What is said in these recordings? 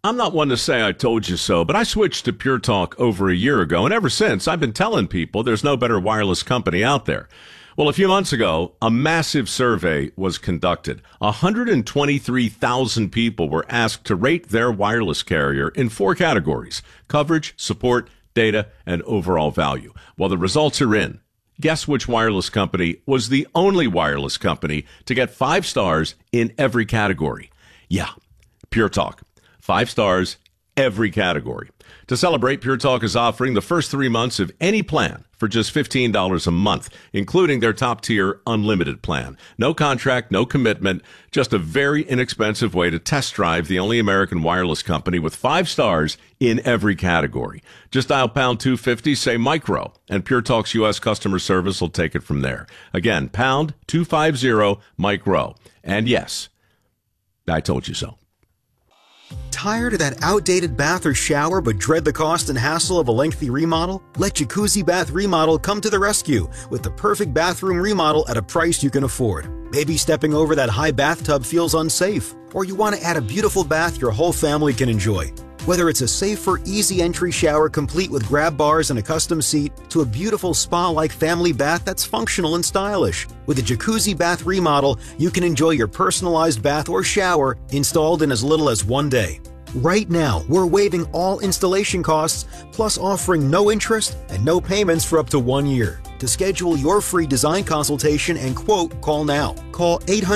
I'm not one to say I told you so, but I switched to Pure Talk over a year ago, and ever since, I've been telling people there's no better wireless company out there. Well, a few months ago, a massive survey was conducted. 123,000 people were asked to rate their wireless carrier in 4 categories: coverage, support, data, and overall value. Well, the results are in. Guess which wireless company was the only wireless company to get 5 stars in every category? Yeah, Pure Talk. 5 stars, every category. To celebrate, Pure Talk is offering the first 3 months of any plan for just $15 a month, including their top-tier unlimited plan. No contract, no commitment, just a very inexpensive way to test drive the only American wireless company with 5 stars in every category. Just dial pound 250, say micro, and Pure Talk's U.S. customer service will take it from there. Again, pound 250, micro. And yes, I told you so. Tired of that outdated bath or shower but dread the cost and hassle of a lengthy remodel? Let Jacuzzi Bath Remodel come to the rescue with the perfect bathroom remodel at a price you can afford. Maybe stepping over that high bathtub feels unsafe, or you want to add a beautiful bath your whole family can enjoy. Whether it's a safer, easy entry shower complete with grab bars and a custom seat, to a beautiful spa-like family bath that's functional and stylish. With a Jacuzzi Bath Remodel, you can enjoy your personalized bath or shower installed in as little as 1 day. Right now, we're waiving all installation costs, plus offering no interest and no payments for up to 1 year. To schedule your free design consultation and quote, call now. Call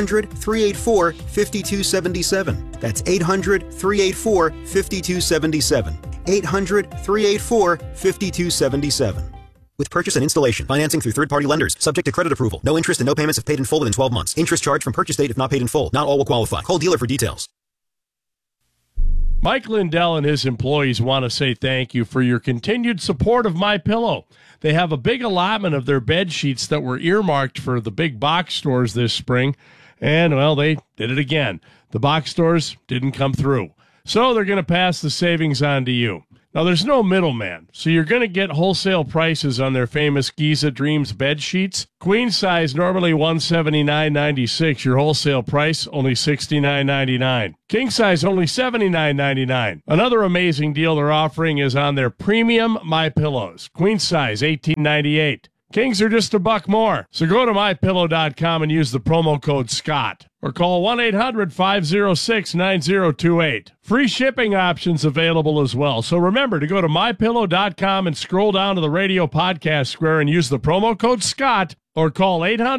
800-384-5277. That's 800-384-5277. 800-384-5277. With purchase and installation, financing through third-party lenders, subject to credit approval. No interest and no payments if paid in full within 12 months. Interest charged from purchase date if not paid in full. Not all will qualify. Call dealer for details. Mike Lindell and his employees want to say thank you for your continued support of MyPillow. They have a big allotment of their bed sheets that were earmarked for the big box stores this spring, and, well, they did it again. The box stores didn't come through, so they're going to pass the savings on to you. Now, there's no middleman, so you're going to get wholesale prices on their famous Giza Dreams bed sheets. Queen size, normally $179.96. Your wholesale price, only $69.99. King size, only $79.99. Another amazing deal they're offering is on their premium MyPillows. Queen size, $18.98. Kings are just $1 more. So go to MyPillow.com and use the promo code SCOTT. Or call 1-800-506-9028. Free shipping options available as well. So remember to go to MyPillow.com and scroll down to the radio podcast square and use the promo code SCOTT. Or call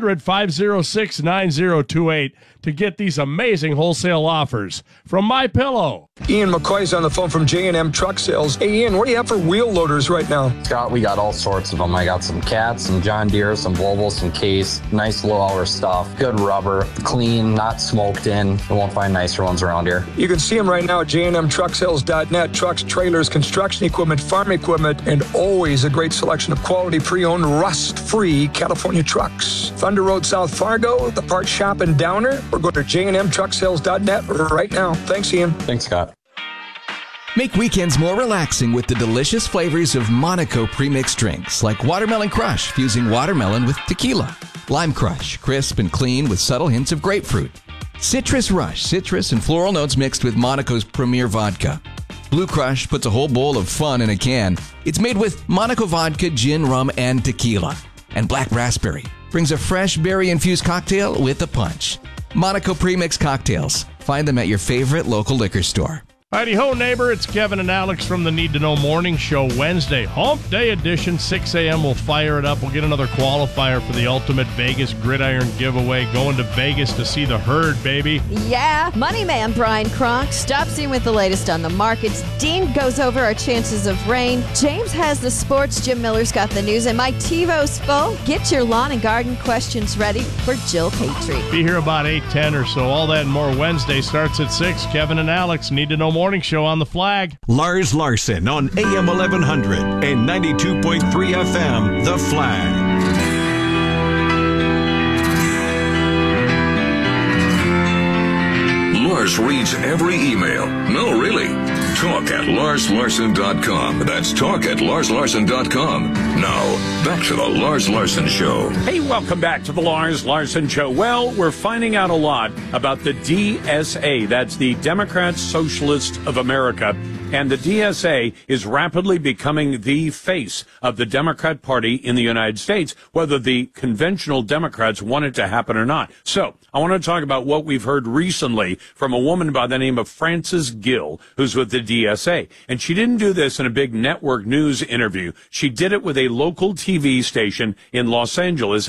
800-506-9028 to get these amazing wholesale offers from MyPillow. Ian McCoy's on the phone from J&M Truck Sales. Hey, Ian, what do you have for wheel loaders right now? Scott, we got all sorts of them. I got some Cats, some John Deere, some Volvo, some Case. Nice low-hour stuff. Good rubber. Clean, not smoked in. You won't find nicer ones around here. You can see them right now at jnmtrucksales.net. Trucks, trailers, construction equipment, farm equipment, and always a great selection of quality pre-owned, rust-free California trucks. Thunder Road, South Fargo, the parts shop in Downer, or go to jnmtrucksales.net right now. Thanks, Ian. Thanks, Scott. Make weekends more relaxing with the delicious flavors of Monaco premixed drinks, like Watermelon Crush, fusing watermelon with tequila. Lime Crush, crisp and clean with subtle hints of grapefruit. Citrus Rush, citrus and floral notes mixed with Monaco's premier vodka. Blue Crush puts a whole bowl of fun in a can. It's made with Monaco vodka, gin, rum, and tequila. And Black Raspberry brings a fresh berry-infused cocktail with a punch. Monaco Premix Cocktails. Find them at your favorite local liquor store. Heidi-ho, neighbor. It's Kevin and Alex from the Need to Know Morning Show. Wednesday, Hump Day edition, 6 a.m. We'll fire it up. We'll get another qualifier for the Ultimate Vegas Gridiron giveaway. Going to Vegas to see the herd, baby. Yeah. Money man Brian Kronk stops in with the latest on the markets. Dean goes over our chances of rain. James has the sports. Jim Miller's got the news. And Mike TiVo's full. Get your lawn and garden questions ready for Jill Patry. Be here about 8:10 or so. All that and more Wednesday starts at 6. Kevin and Alex, Need to Know Morning Show on the Flag. Lars Larson on AM 1100 and 92.3 FM, The Flag. Lars reads every email. No, really. Talk at LarsLarson.com. That's talk at LarsLarson.com. Now, back to the Lars Larson Show. Hey, welcome back to the Lars Larson Show. Well, we're finding out a lot about the DSA. That's the Democrats Socialists of America. And the DSA is rapidly becoming the face of the Democrat Party in the United States, whether the conventional Democrats want it to happen or not. So I want to talk about what we've heard recently from a woman by the name of Frances Gill, who's with the DSA. And she didn't do this in a big network news interview. She did it with a local TV station in Los Angeles,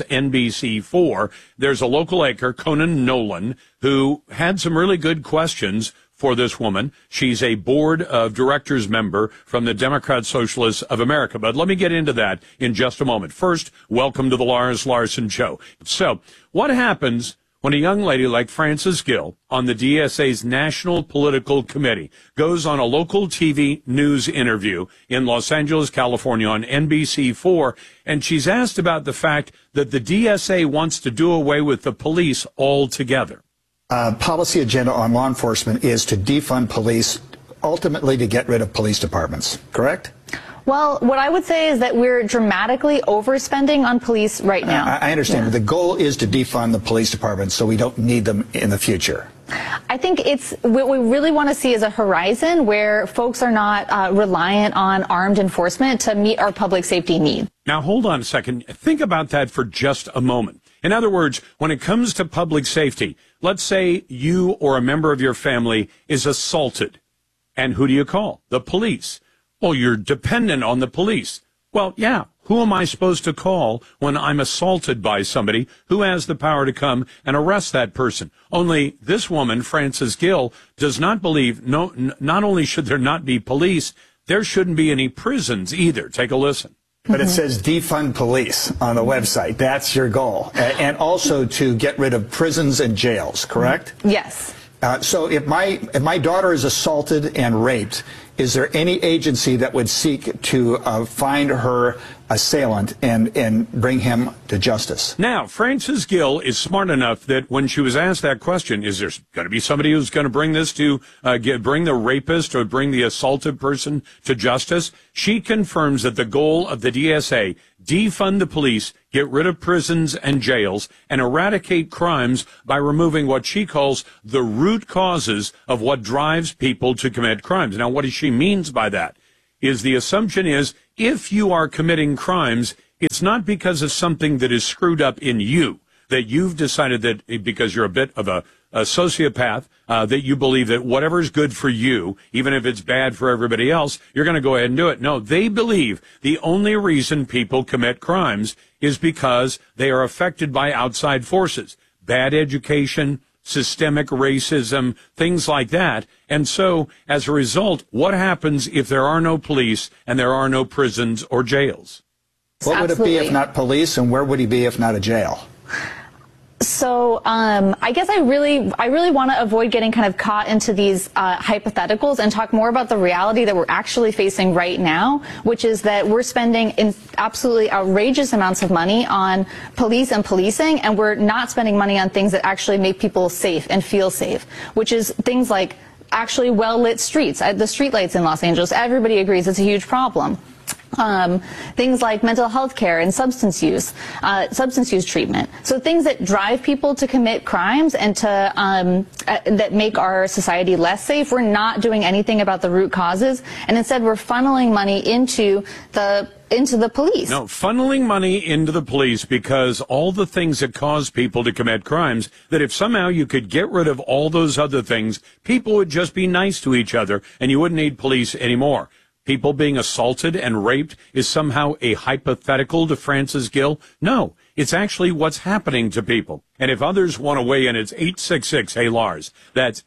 NBC4. There's a local anchor, Conan Nolan, who had some really good questions for this woman. She's a board of directors member from the Democrat Socialists of America. But let me get into that in just a moment. First, welcome to the Lars Larson Show. So, what happens when a young lady like Frances Gill on the DSA's National Political Committee goes on a local TV news interview in Los Angeles, California on NBC4, and she's asked about the fact that the DSA wants to do away with the police altogether? Policy agenda on law enforcement is to defund police, ultimately to get rid of police departments, correct? Well, what I would say is that we're dramatically overspending on police right now. I understand, but the goal is to defund the police departments so we don't need them in the future. I think it's what we really want to see is a horizon where folks are not reliant on armed enforcement to meet our public safety need. Now, hold on a second. Think about that for just a moment. In other words, when it comes to public safety, let's say you or a member of your family is assaulted. And who do you call? The police. Well, you're dependent on the police. Well, yeah. Who am I supposed to call when I'm assaulted by somebody who has the power to come and arrest that person? Only this woman, Frances Gill, does not believe, not only should there not be police, there shouldn't be any prisons either. Take a listen. But it says defund police on the website. That's your goal. And also to get rid of prisons and jails, correct? Yes. So if my daughter is assaulted and raped, is there any agency that would seek to find her assailant and bring him to justice? Now, Frances Gill is smart enough that when she was asked that question, is there going to be somebody who's going to bring this to bring the rapist or bring the assaulted person to justice? She confirms that the goal of the DSA, defund the police, get rid of prisons and jails, and eradicate crimes by removing what she calls the root causes of what drives people to commit crimes. Now, what she means by that is the assumption is if you are committing crimes, it's not because of something that is screwed up in you, that you've decided that because you're a bit of a sociopath, that you believe that whatever's good for you, even if it's bad for everybody else, you're going to go ahead and do it. No, they believe the only reason people commit crimes is because they are affected by outside forces, bad education, systemic racism, things like that. And so, as a result, what happens if there are no police and there are no prisons or jails? What would it be if not police, and where would he be if not a jail? So I guess I really want to avoid getting kind of caught into these hypotheticals and talk more about the reality that we're actually facing right now, which is that we're spending absolutely outrageous amounts of money on police and policing, and we're not spending money on things that actually make people safe and feel safe, which is things like actually well-lit streets. The streetlights in Los Angeles, everybody agrees it's a huge problem. Things like mental health care and substance use treatment. So things that drive people to commit crimes and to that make our society less safe. We're not doing anything about the root causes, and instead we're funneling money into the police. No, funneling money into the police because all the things that cause people to commit crimes, that if somehow you could get rid of all those other things, people would just be nice to each other and you wouldn't need police anymore. People being assaulted and raped is somehow a hypothetical to Frances Gill? No, it's actually what's happening to people. And if others want to weigh in, it's 866-HEY-LARS. That's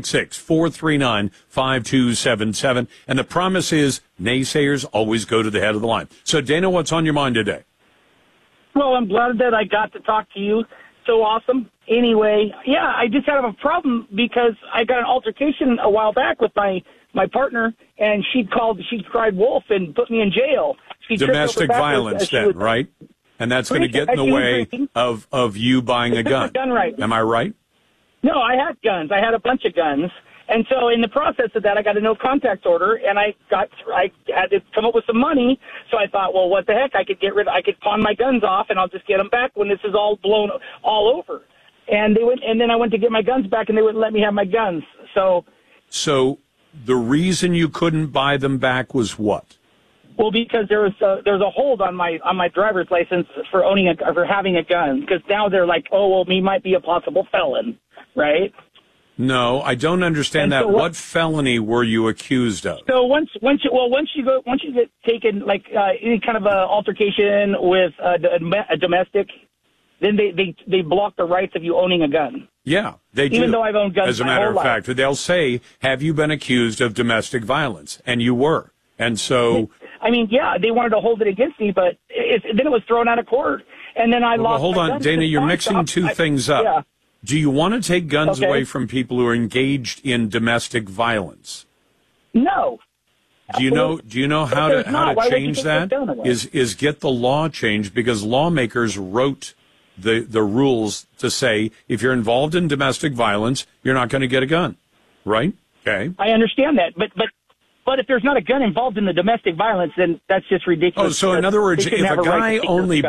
866-439-5277. And the promise is naysayers always go to the head of the line. So, Dana, what's on your mind today? Well, I'm glad that I got to talk to you. So awesome. Anyway, yeah, I just have a problem because I got an altercation a while back with my partner, and she cried wolf and put me in jail. Domestic violence then, right? And that's going to get in the way of you buying a gun. Done right. Am I right? No, I had guns. I had a bunch of guns. And so in the process of that, I got a no-contact order, and I had to come up with some money. So I thought, well, what the heck? I could pawn my guns off, and I'll just get them back when this is all blown all over. And then I went to get my guns back, and they wouldn't let me have my guns. So the reason you couldn't buy them back was what? Well, because there's a hold on my driver's license for having a gun. Because now they're like, oh, well, he might be a possible felon, right? No, I don't understand that. What felony were you accused of? So once you get taken like any kind of a altercation with a domestic, then they block the rights of you owning a gun. Yeah, they do. Even though I've owned guns as a my matter whole of fact, life. they'll say, "Have you been accused of domestic violence?" And you were, and so. I mean, yeah, they wanted to hold it against me, but then it was thrown out of court, and then I lost. Well, hold my on, guns. Dana, you're mixing two things up. Yeah. Do you want to take guns away from people who are engaged in domestic violence? No. Do you know how to change that? Is get the law changed, because lawmakers wrote the rules to say if you're involved in domestic violence, you're not going to get a gun, right? Okay. I understand that, but if there's not a gun involved in the domestic violence, then that's just ridiculous. Oh, so in other words, if a guy only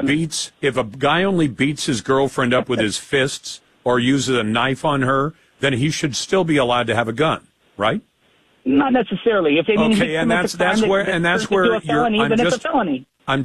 beats his girlfriend up with his fists or uses a knife on her, then he should still be allowed to have a gun, right? Not necessarily. If that's where a felony, then it's a felony.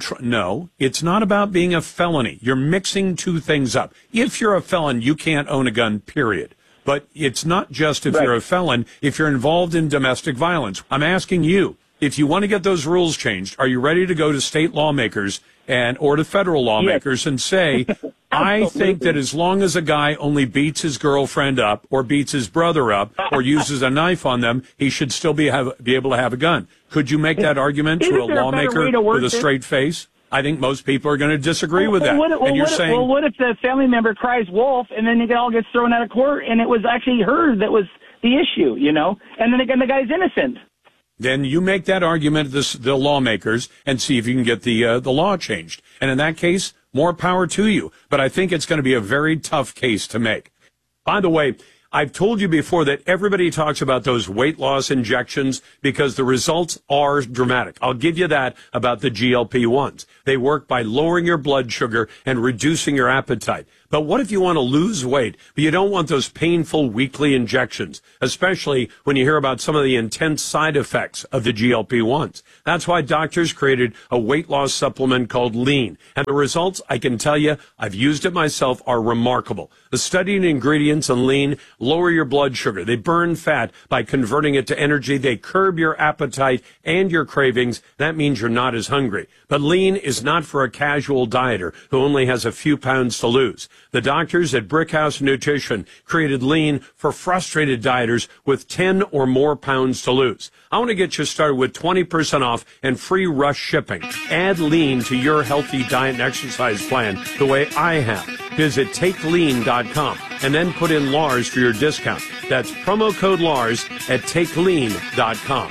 No, it's not about being a felony. You're mixing two things up. If you're a felon, you can't own a gun, period. But it's not just if you're a felon, if you're involved in domestic violence. I'm asking you, if you want to get those rules changed, are you ready to go to state lawmakers or to federal lawmakers and say, I think that as long as a guy only beats his girlfriend up or beats his brother up or uses a knife on them, he should still be able to have a gun. Could you make that argument to a lawmaker with a straight face? I think most people are going to disagree with that. What if the family member cries wolf and then it all gets thrown out of court and it was actually her that was the issue, and then again the guy's innocent? Then you make that argument to the lawmakers and see if you can get the law changed. And in that case, more power to you. But I think it's going to be a very tough case to make. By the way, I've told you before that everybody talks about those weight loss injections because the results are dramatic. I'll give you that about the GLP-1s. They work by lowering your blood sugar and reducing your appetite. But what if you want to lose weight, but you don't want those painful weekly injections, especially when you hear about some of the intense side effects of the GLP-1s? That's why doctors created a weight loss supplement called Lean. And the results, I can tell you, I've used it myself, are remarkable. The studied ingredients in Lean lower your blood sugar. They burn fat by converting it to energy. They curb your appetite and your cravings. That means you're not as hungry. But Lean is not for a casual dieter who only has a few pounds to lose. The doctors at Brickhouse Nutrition created Lean for frustrated dieters with 10 or more pounds to lose. I want to get you started with 20% off and free rush shipping. Add Lean to your healthy diet and exercise plan the way I have. Visit TakeLean.com and then put in Lars for your discount. That's promo code Lars at TakeLean.com.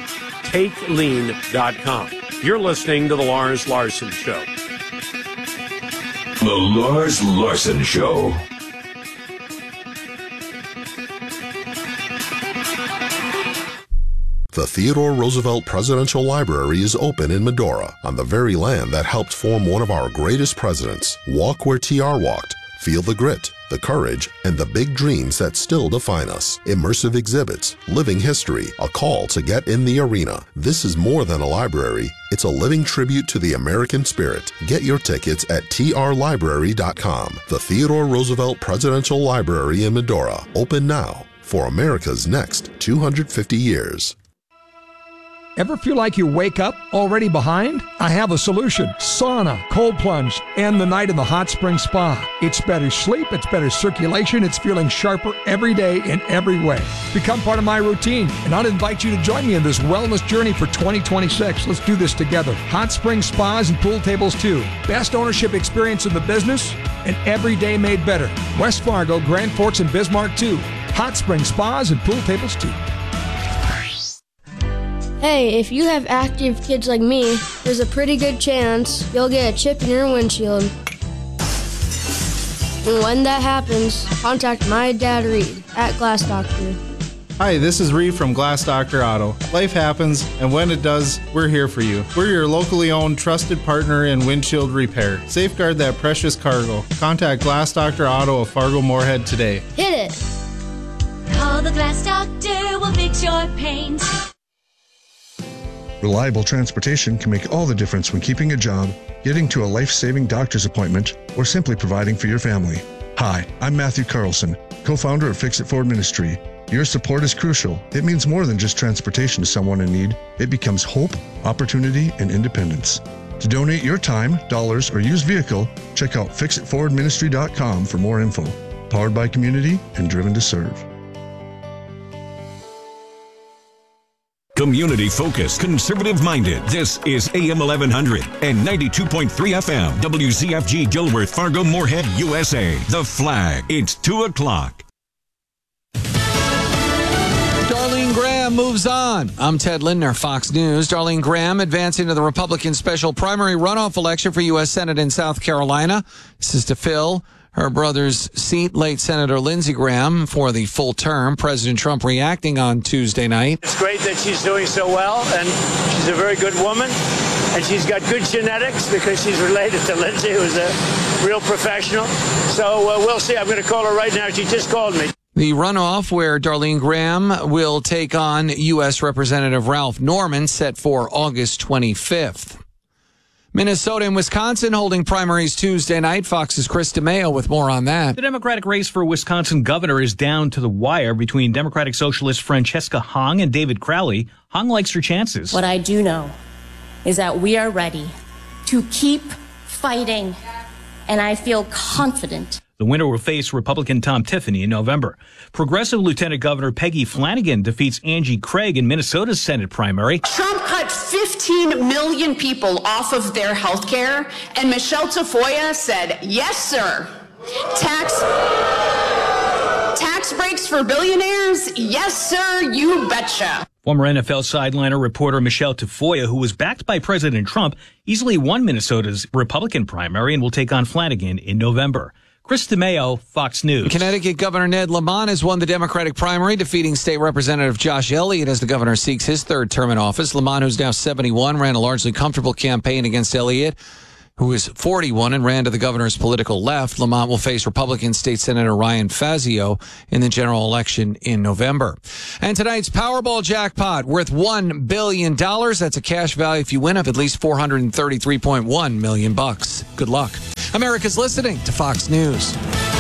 TakeLean.com. You're listening to The Lars Larson Show. The Lars Larson Show. The Theodore Roosevelt Presidential Library is open in Medora, on the very land that helped form one of our greatest presidents. Walk where TR walked. Feel the grit, the courage, and the big dreams that still define us. Immersive exhibits, living history, a call to get in the arena. This is more than a library. It's a living tribute to the American spirit. Get your tickets at trlibrary.com. The Theodore Roosevelt Presidential Library in Medora. Open now for America's next 250 years. Ever feel like you wake up already behind? I have a solution. Sauna, cold plunge, and the night in the hot spring spa. It's better sleep, it's better circulation, it's feeling sharper every day in every way. Become part of my routine, and I'll invite you to join me in this wellness journey for 2026. Let's do this together. Hot spring spas and pool tables too. Best ownership experience in the business, and every day made better. West Fargo, Grand Forks, and Bismarck too. Hot spring spas and pool tables too. Hey, if you have active kids like me, there's a pretty good chance you'll get a chip in your windshield. And when that happens, contact my dad Reed at Glass Doctor. Hi, this is Reed from Glass Doctor Auto. Life happens, and when it does, we're here for you. We're your locally owned, trusted partner in windshield repair. Safeguard that precious cargo. Contact Glass Doctor Auto of Fargo Moorhead today. Hit it! Call the Glass Doctor, we'll fix your paint. Reliable transportation can make all the difference when keeping a job, getting to a life-saving doctor's appointment, or simply providing for your family. Hi, I'm Matthew Carlson, co-founder of Fix It Forward Ministry. Your support is crucial. It means more than just transportation to someone in need. It becomes hope, opportunity, and independence. To donate your time, dollars, or used vehicle, check out fixitforwardministry.com for more info. Powered by community and driven to serve. Community-focused, conservative-minded. This is AM 1100 and 92.3 FM. WZFG Gilworth, Fargo, Moorhead, USA. The Flag. It's 2 o'clock. Darlene Graham moves on. I'm Ted Lindner, Fox News. Darlene Graham advancing to the Republican special primary runoff election for U.S. Senate in South Carolina. This is to fill her brother's seat, late Senator Lindsey Graham, for the full term. President Trump reacting on Tuesday night. It's great that she's doing so well, and she's a very good woman, and she's got good genetics because she's related to Lindsey, who's a real professional. So we'll see. I'm going to call her right now. She just called me. The runoff, where Darlene Graham will take on U.S. Representative Ralph Norman, set for August 25th. Minnesota and Wisconsin holding primaries Tuesday night. Fox's Chris DeMeo with more on that. The Democratic race for Wisconsin governor is down to the wire between Democratic Socialist Francesca Hong and David Crowley. Hong likes her chances. What I do know is that we are ready to keep fighting, and I feel confident. The winner will face Republican Tom Tiffany in November. Progressive Lieutenant Governor Peggy Flanagan defeats Angie Craig in Minnesota's Senate primary. Trump cut 15 million people off of their health care, and Michelle Tafoya said, yes, sir. Tax breaks for billionaires? Yes, sir, you betcha. Former NFL sideliner reporter Michelle Tafoya, who was backed by President Trump, easily won Minnesota's Republican primary and will take on Flanagan in November. Chris DeMeo, Fox News. Connecticut Governor Ned Lamont has won the Democratic primary, defeating State Representative Josh Elliott as the governor seeks his third term in office. Lamont, who's now 71, ran a largely comfortable campaign against Elliott, who is 41 and ran to the governor's political left. Lamont will face Republican State Senator Ryan Fazio in the general election in November. And tonight's Powerball jackpot worth $1 billion. That's a cash value if you win of at least $433.1 million. Good luck. America's listening to Fox News.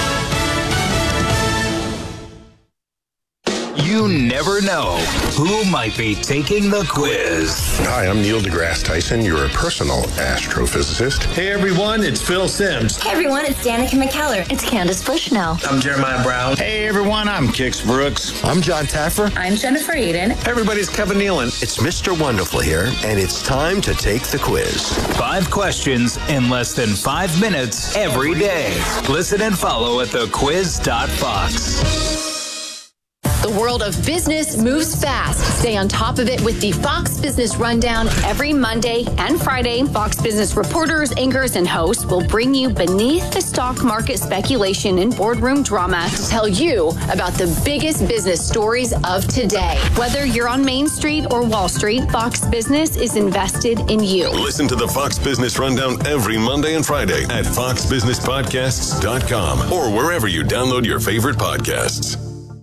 You never know who might be taking the quiz. Hi, I'm Neil deGrasse Tyson, your personal astrophysicist. Hey everyone, it's Phil Simms. Hey everyone, it's Danica McKellar. It's Candace Bushnell. I'm Jeremiah Brown. Hey everyone, I'm Kix Brooks. I'm John Taffer. I'm Jennifer Aiden. Hey everybody's Kevin Nealon. It's Mr. Wonderful here, and it's time to take the quiz. 5 questions in less than 5 minutes every day. Listen and follow at thequiz.fox. The world of business moves fast. Stay on top of it with the Fox Business Rundown every Monday and Friday. Fox Business reporters, anchors, and hosts will bring you beneath the stock market speculation and boardroom drama to tell you about the biggest business stories of today. Whether you're on Main Street or Wall Street, Fox Business is invested in you. Listen to the Fox Business Rundown every Monday and Friday at foxbusinesspodcasts.com or wherever you download your favorite podcasts.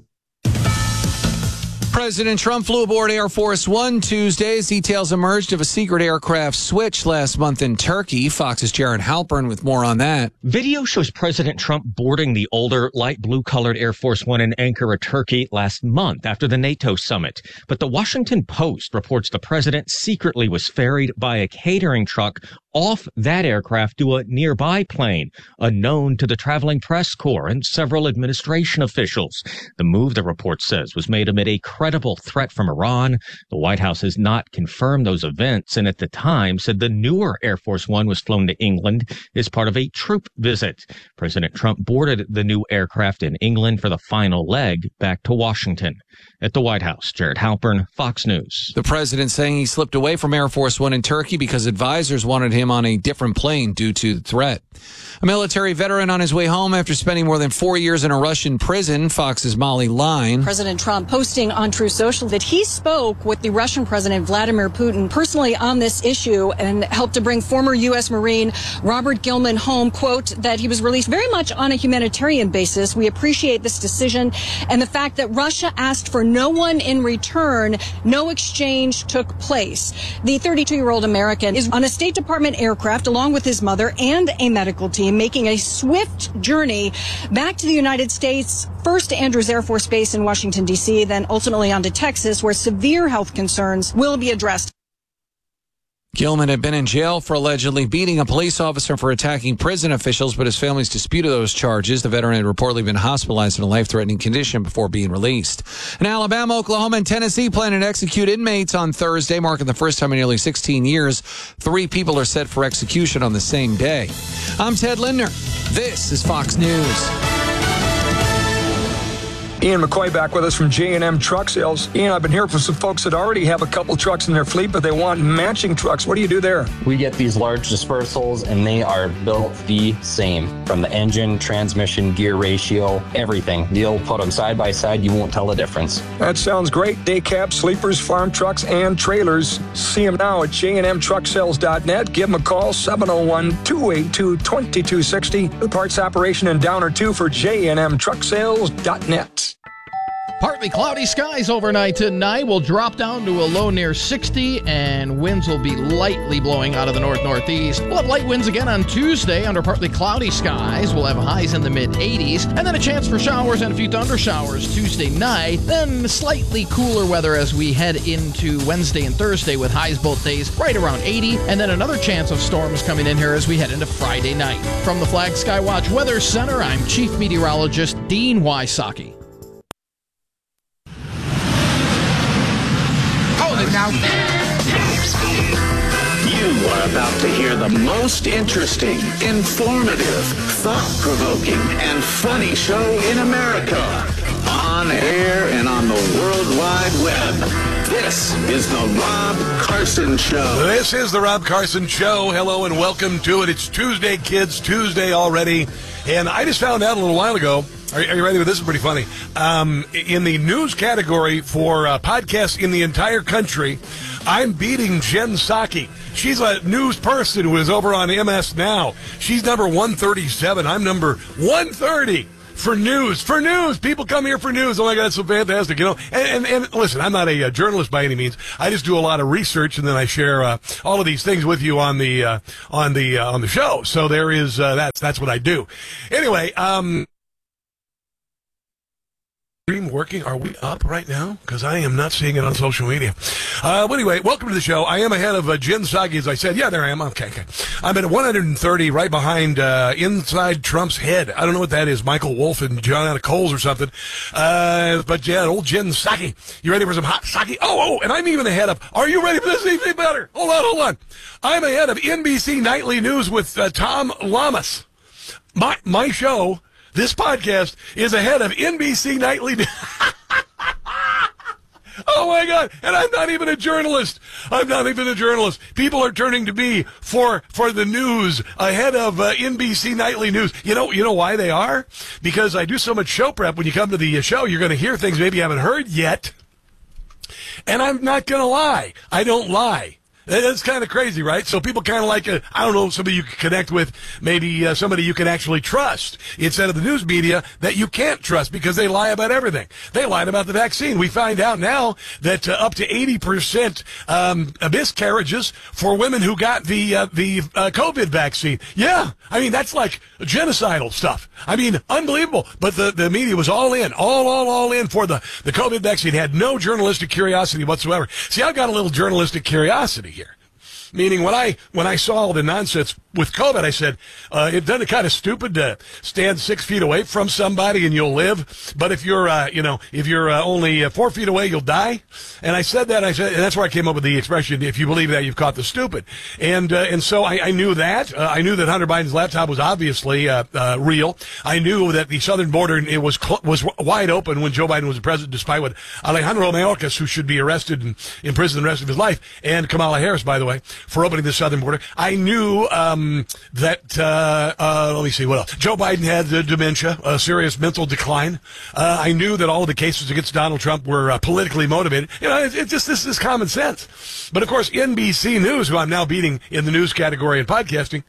President Trump flew aboard Air Force One Tuesday as details emerged of a secret aircraft switch last month in Turkey. Fox's Jared Halpern with more on that. Video shows President Trump boarding the older, light blue-colored Air Force One in Ankara, Turkey last month after the NATO summit. But the Washington Post reports the president secretly was ferried by a catering truck off that aircraft to a nearby plane, unknown to the traveling press corps and several administration officials. The move, the report says, was made amid a credible threat from Iran. The White House has not confirmed those events, and at the time said the newer Air Force One was flown to England as part of a troop visit. President Trump boarded the new aircraft in England for the final leg back to Washington. At the White House, Jared Halpern, Fox News. The president saying he slipped away from Air Force One in Turkey because advisors wanted him on a different plane due to the threat. A military veteran on his way home after spending more than 4 years in a Russian prison. Fox's Molly Line. President Trump posting on Truth Social that he spoke with the Russian President Vladimir Putin personally on this issue and helped to bring former U.S. Marine Robert Gilman home. Quote, that he was released very much on a humanitarian basis. We appreciate this decision and the fact that Russia asked for no one in return. No exchange took place. The 32-year-old American is on a State Department aircraft along with his mother and a medical team, making a swift journey back to the United States, first to Andrews Air Force Base in Washington, D.C., then ultimately on to Texas, where severe health concerns will be addressed. Gilman had been in jail for allegedly beating a police officer for attacking prison officials, but his family's disputed those charges. The veteran had reportedly been hospitalized in a life-threatening condition before being released. In Alabama, Oklahoma, and Tennessee plan to execute inmates on Thursday, marking the first time in nearly 16 years. 3 people are set for execution on the same day. I'm Ted Lindner. This is Fox News. Ian McCoy back with us from J&M Truck Sales. Ian, I've been hearing from some folks that already have a couple trucks in their fleet, but they want matching trucks. What do you do there? We get these large dispersals, and they are built the same. From the engine, transmission, gear ratio, everything. You'll put them side by side, you won't tell the difference. That sounds great. Day cabs, sleepers, farm trucks, and trailers. See them now at jnmtrucksales.net. Give them a call, 701-282-2260. The parts operation in Downer 2 for jnmtrucksales.net. Partly cloudy skies overnight tonight. Will drop down to a low near 60, and winds will be lightly blowing out of the north-northeast. We'll have light winds again on Tuesday under partly cloudy skies. We'll have highs in the mid-80s, and then a chance for showers and a few thunder showers Tuesday night. Then slightly cooler weather as we head into Wednesday and Thursday with highs both days right around 80, and then another chance of storms coming in here as we head into Friday night. From the Flag Skywatch Weather Center, I'm Chief Meteorologist Dean Wysocki. Now. You are about to hear the most interesting, informative, thought-provoking, and funny show in America. On air and on the World Wide Web. This is the Rob Carson Show. This is the Rob Carson Show. Hello and welcome to it. It's Tuesday, kids. Tuesday already. And I just found out a little while ago. Are you ready? This is pretty funny. In the news category for podcasts in the entire country, I'm beating Jen Psaki. She's a news person who is over on MS Now. She's number 137. I'm number 130 for news. For news. People come here for news. Oh my God, that's so fantastic. You know, and listen, I'm not a journalist by any means. I just do a lot of research and then I share all of these things with you on the show. So there is that's what I do. Anyway, working? Are we up right now? Because I am not seeing it on social media. Anyway, welcome to the show. I am ahead of Jen Psaki, as I said. Yeah, there I am. Okay. I'm at 130, right behind Inside Trump's Head. I don't know what that is. Michael Wolff and John Coles or something. But yeah, old Jen Psaki. You ready for some hot sake? Oh, and I'm even ahead of. Are you ready for this? Even better. Hold on. I'm ahead of NBC Nightly News with Tom Lamas. My show. This podcast is ahead of NBC Nightly. Oh, my God. And I'm not even a journalist. People are turning to me for the news ahead of NBC Nightly News. You know why they are? Because I do so much show prep. When you come to the show, you're going to hear things maybe you haven't heard yet. And I'm not going to lie. I don't lie. That's kind of crazy, right? So people kind of like, I don't know, somebody you can connect with, maybe somebody you can actually trust instead of the news media that you can't trust because they lie about everything. They lied about the vaccine. We find out now that up to 80% miscarriages for women who got the COVID vaccine. Yeah, I mean, that's like genocidal stuff. I mean, unbelievable. But the media was all in, all in for the COVID vaccine. Had no journalistic curiosity whatsoever. See, I've got a little journalistic curiosity here. Meaning when I saw all the nonsense with COVID, I said, it doesn't kind of stupid to stand 6 feet away from somebody and you'll live. But if you're, only 4 feet away, you'll die. And I said that, and that's where I came up with the expression, if you believe that, you've caught the stupid. And so I knew that. I knew that Hunter Biden's laptop was obviously, real. I knew that the southern border, it was wide open when Joe Biden was the president, despite what Alejandro Mayorkas, who should be arrested and imprisoned the rest of his life, and Kamala Harris, by the way, for opening the southern border. I knew that, let me see, what else? Joe Biden had dementia, a serious mental decline. I knew that all of the cases against Donald Trump were politically motivated. This is common sense. But, of course, NBC News, who I'm now beating in the news category in podcasting,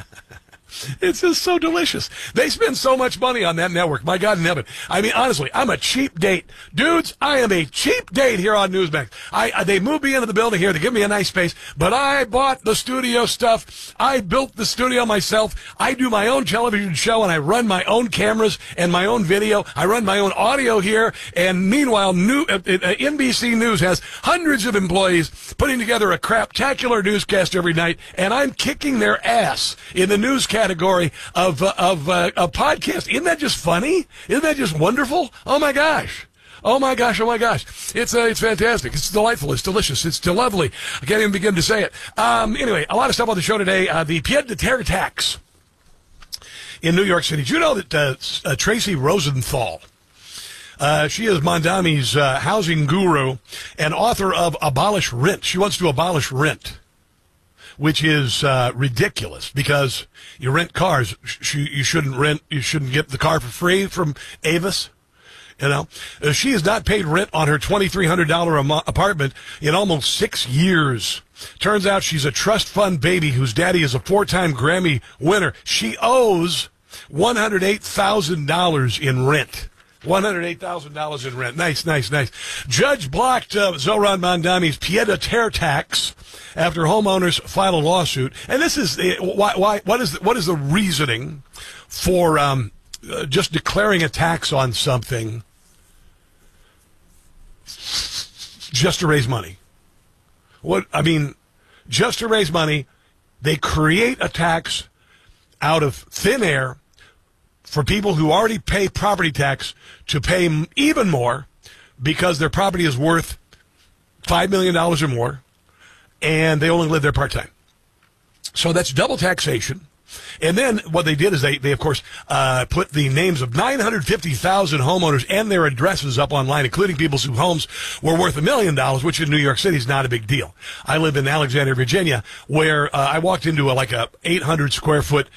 it's just so delicious. They spend so much money on that network. My God in heaven. I mean, honestly, I'm a cheap date. Dudes, I am a cheap date here on Newsmax. They moved me into the building here. They give me a nice space, but I bought the studio stuff. I built the studio myself. I do my own television show, and I run my own cameras and my own video. I run my own audio here, and meanwhile, NBC News has hundreds of employees putting together a craptacular newscast every night, and I'm kicking their ass in the news category of podcast. Isn't that just funny? Isn't that just wonderful? Oh my gosh. Oh my gosh, oh my gosh. It's fantastic. It's delightful. It's delicious. It's lovely. I can't even begin to say it. Anyway, a lot of stuff on the show today. The pied de terre tax in New York City. Do you know that Tracy Rosenthal, she is Mondami's housing guru and author of Abolish Rent. She wants to abolish rent, which is ridiculous because you rent cars. You shouldn't get the car for free from Avis. She has not paid rent on her $2,300 apartment in almost 6 years. Turns out she's a trust fund baby whose daddy is a 4-time Grammy winner. She owes $108,000 in rent. $108,000 in rent. Nice. Judge blocked Zohran Mondami's pied de terre tax after homeowners filed a lawsuit. And this is what is the reasoning for just declaring a tax on something just to raise money? Just to raise money, they create a tax out of thin air for people who already pay property tax to pay even more because their property is worth $5 million or more, and they only live there part-time. So that's double taxation. And then what they did is they of course, put the names of 950,000 homeowners and their addresses up online, including people's whose homes were worth $1 million, which in New York City is not a big deal. I live in Alexandria, Virginia, where I walked into a 800 square foot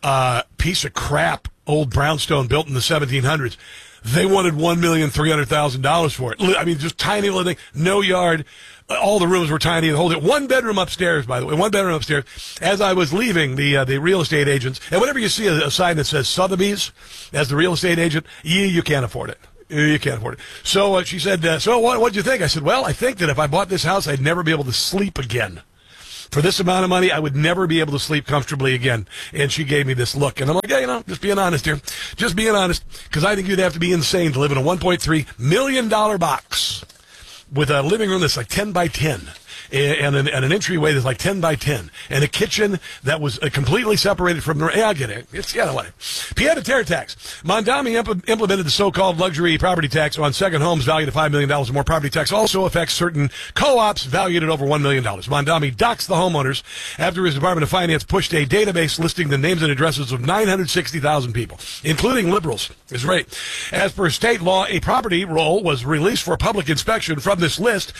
piece of crap old brownstone built in the 1700s. They wanted $1,300,000 for it. I mean, just tiny little thing, no yard. All the rooms were tiny and hold it. One bedroom upstairs, by the way. One bedroom upstairs. As I was leaving, the real estate agents, and whenever you see a sign that says Sotheby's as the real estate agent, you can't afford it. You can't afford it. So she said, so what'd you think? I said, well, I think that if I bought this house, I'd never be able to sleep again. For this amount of money, I would never be able to sleep comfortably again. And she gave me this look. And I'm like, yeah, just being honest here. Just being honest. Because I think you'd have to be insane to live in a $1.3 million box with a living room that's like 10 by 10. And an entryway that's like 10 by 10. And a kitchen that was completely separated from the... Yeah, I get it. It's whatever. Pied de terre tax. Mondami implemented the so-called luxury property tax on second homes valued at $5 million or more. Property tax also affects certain co-ops valued at over $1 million. Mondami doxed the homeowners after his Department of Finance pushed a database listing the names and addresses of 960,000 people, including liberals. It's right. As per state law, a property roll was released for public inspection. From this list,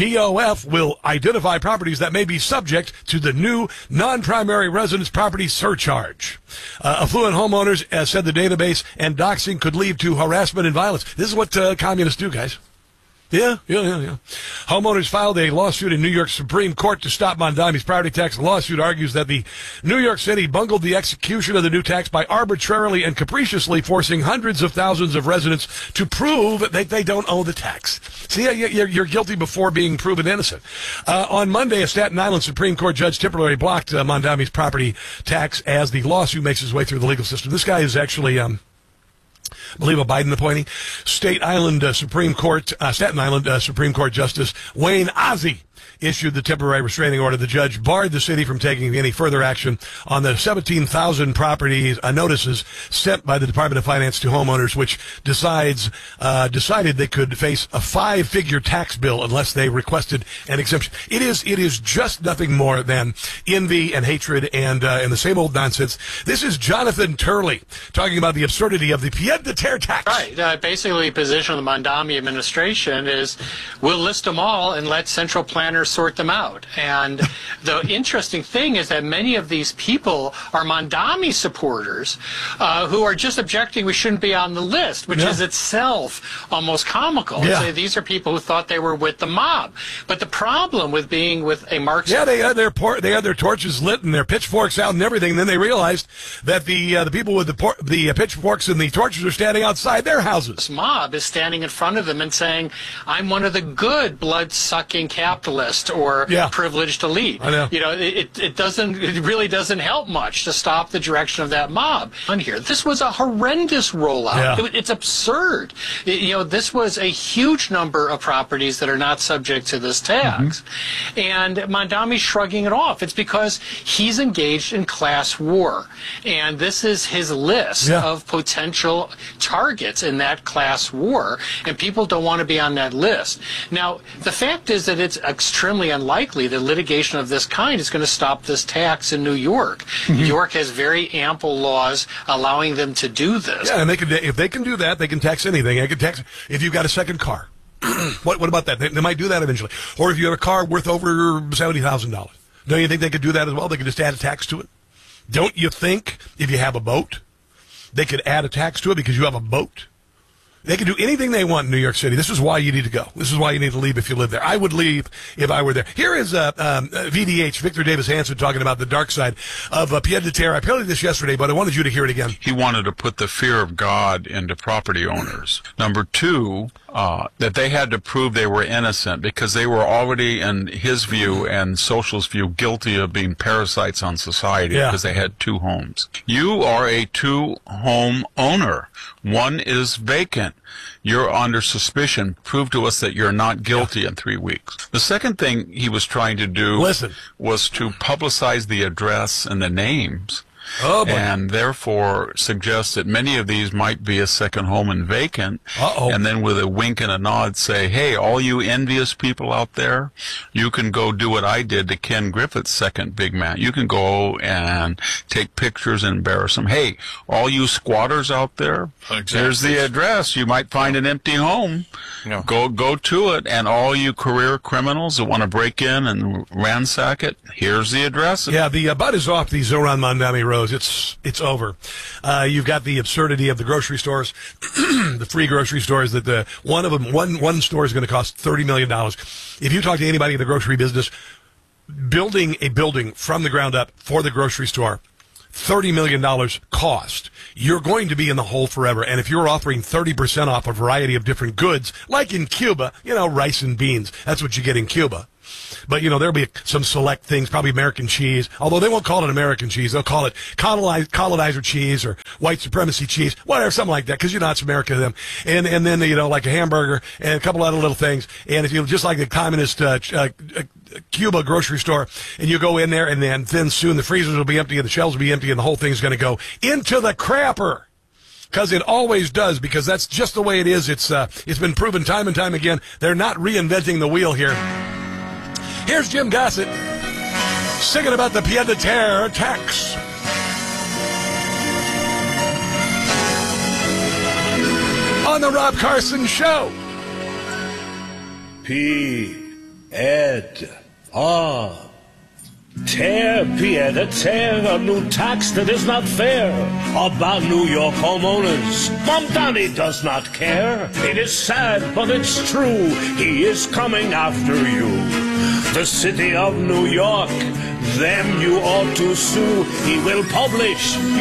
DOF will identify properties that may be subject to the new non-primary residence property surcharge. Affluent homeowners, said the database, and doxing could lead to harassment and violence. This is what communists do, guys. Yeah. Homeowners filed a lawsuit in New York Supreme Court to stop Mondami's property tax. The lawsuit argues that the New York City bungled the execution of the new tax by arbitrarily and capriciously forcing hundreds of thousands of residents to prove that they don't owe the tax. See, you're guilty before being proven innocent. On Monday, a Staten Island Supreme Court judge temporarily blocked Mondami's property tax as the lawsuit makes its way through the legal system. This guy is actually... I believe a Biden appointee. Staten Island Supreme Court Justice Wayne Ozzie issued the temporary restraining order. The judge barred the city from taking any further action on the 17,000 property notices sent by the Department of Finance to homeowners, which decided they could face a 5-figure tax bill unless they requested an exemption. It is just nothing more than envy and hatred and the same old nonsense. This is Jonathan Turley talking about the absurdity of the pied-à-terre tax. Right. Basically, the position of the Mondami administration is we'll list them all and let central planners sort them out. And the interesting thing is that many of these people are Mondami supporters who are just objecting we shouldn't be on the list, which is itself almost comical. Yeah. So these are people who thought they were with the mob. But the problem with being with a Marxist... Yeah, they had their torches lit and their pitchforks out and everything. And then they realized that the people with the pitchforks and the torches are standing outside their houses. This mob is standing in front of them and saying, I'm one of the good blood-sucking capitalists or privileged elite. I know. You know, it really doesn't help much to stop the direction of that mob on here. This was a horrendous rollout. Yeah. It's absurd. This was a huge number of properties that are not subject to this tax. And Mondami's shrugging it off. It's because he's engaged in class war. And this is his list of potential targets in that class war. And people don't want to be on that list. Now, the fact is that it's extremely unlikely that litigation of this kind is going to stop this tax in New York. New York has very ample laws allowing them to do this. Yeah, and if they can do that, they can tax anything. They can tax if you've got a second car. What about that? They might do that eventually. Or if you have a car worth over $70,000. Don't you think they could do that as well? They could just add a tax to it? Don't you think if you have a boat, they could add a tax to it because you have a boat? They can do anything they want in New York City. This is why you need to go. This is why you need to leave if you live there. I would leave if I were there. Here is VDH, Victor Davis Hanson, talking about the dark side of pied-à-terre. I played this yesterday, but I wanted you to hear it again. He wanted to put the fear of God into property owners. Number two, that they had to prove they were innocent because they were already, in his view and Social's view, guilty of being parasites on society because they had 2 homes. You are a 2-home owner. One is vacant. You're under suspicion. Prove to us that you're not guilty in 3 weeks. The second thing he was trying to do was to publicize the address and the names. And therefore suggest that many of these might be a second home and vacant. And then with a wink and a nod say, hey, all you envious people out there, you can go do what I did to Ken Griffith's second big man. You can go and take pictures and embarrass them. Hey, all you squatters out there, here's the address. You might find an empty home. Go to it. And all you career criminals that want to break in and ransack it, here's the address. Yeah, the butt is off the Zoran Mondami Rose. It's over. You've got the absurdity of the grocery stores, the free grocery stores that one store is going to cost $30 million. If you talk to anybody in the grocery business, building a building from the ground up for the grocery store, $30 million cost. You're going to be in the hole forever. And if you're offering 30% off a variety of different goods, like in Cuba, rice and beans, that's what you get in Cuba. But, there'll be some select things, probably American cheese, although they won't call it American cheese. They'll call it colonizer cheese or white supremacy cheese, whatever, something like that, because it's America to them. And then, like a hamburger and a couple other little things. And if you just like the communist Cuba grocery store, and you go in there, and then soon the freezers will be empty and the shelves will be empty and the whole thing's going to go into the crapper. Because it always does, because that's just the way it is. It's been proven time and time again. They're not reinventing the wheel here. Here's Jim Gossett singing about the pied-à-terre tax. On the Rob Carson Show. Pied-à-terre, a new tax that is not fair. About New York homeowners, Mondami does not care. It is sad, but it's true. He is coming after you. The city of New York, them you ought to sue. He will publish